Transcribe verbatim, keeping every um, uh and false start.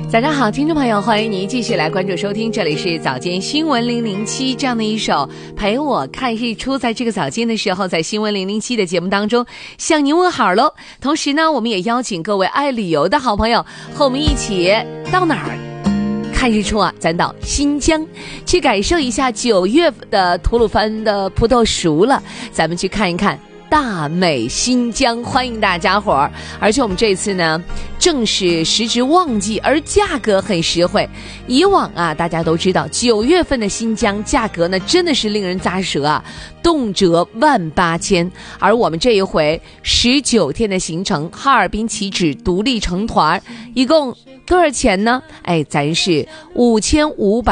早上好，听众朋友，欢迎您继续来关注收听，这里是早间新闻零零七，这样的一首陪我看日出，在这个早间的时候，在新闻零零七的节目当中向您问好喽。同时呢，我们也邀请各位爱旅游的好朋友和我们一起到哪儿看日出啊？咱到新疆去感受一下九月的吐鲁番的葡萄熟了，咱们去看一看大美新疆，欢迎大家伙儿！而且我们这次呢，正是时值旺季，而价格很实惠。以往啊，大家都知道，九月份的新疆价格呢，真的是令人咂舌啊，动辄万八千。而我们这一回十九天的行程，哈尔滨起止独立成团，一共多少钱呢？哎，咱是五千五百。